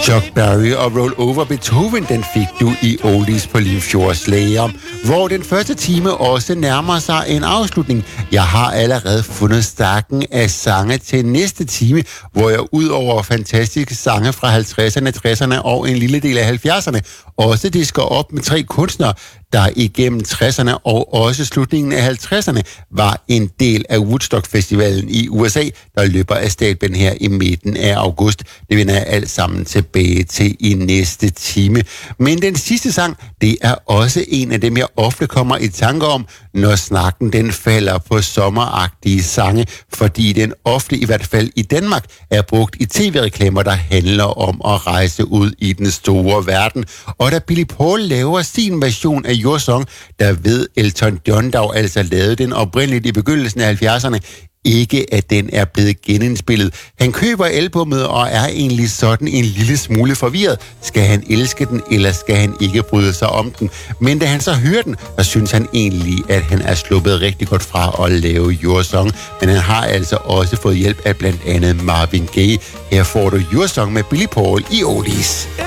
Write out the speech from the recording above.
Chuck Berry og Roll Over Beethoven, den fik du i Oldies på Limfjordslager, hvor den første time også nærmer sig en afslutning. Jeg har allerede fundet stakken af sange til næste time, hvor jeg ud over fantastiske sange fra 50'erne, 60'erne og en lille del af 70'erne, også disker op med 3 kunstnere, der igennem 60'erne og også slutningen af 50'erne var en del af Woodstock-festivalen i USA, der løber af stablen her i midten af august. Det vender jeg alt sammen tilbage til i næste time. Men den sidste sang, det er også en af dem, jeg ofte kommer i tanker om, når snakken den falder på sommeragtige sange, fordi den ofte, i hvert fald i Danmark, er brugt i tv-reklamer, der handler om at rejse ud i den store verden. Og da Billy Paul laver sin version af Your Song, der ved Elton John, der altså lavede den oprindeligt i begyndelsen af 70'erne, ikke at den er blevet genindspillet. Han køber albummet og er egentlig sådan en lille smule forvirret. Skal han elske den, eller skal han ikke bryde sig om den? Men da han så hører den, så synes han egentlig, at han er sluppet rigtig godt fra at lave Your Song. Men han har altså også fået hjælp af blandt andet Marvin Gaye. Her får du Your Song med Billy Paul i Oldies.